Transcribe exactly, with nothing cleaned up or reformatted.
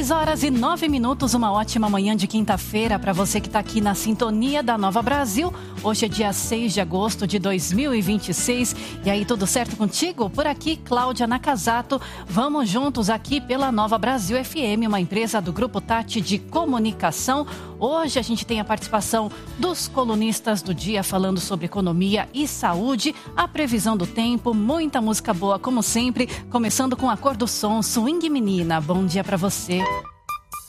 seis horas e nove minutos, uma ótima manhã de quinta-feira para você que está aqui na sintonia da Nova Brasil. Hoje é dia seis de agosto de dois mil e vinte e seis. E aí, tudo certo contigo? Por aqui, Cláudia Nakazato. Vamos juntos aqui pela Nova Brasil F M, uma empresa do Grupo Tati de Comunicação. Hoje a gente tem a participação dos colunistas do dia falando sobre economia e saúde, a previsão do tempo, muita música boa como sempre, começando com a cor do som, Swing Menina. Bom dia para você.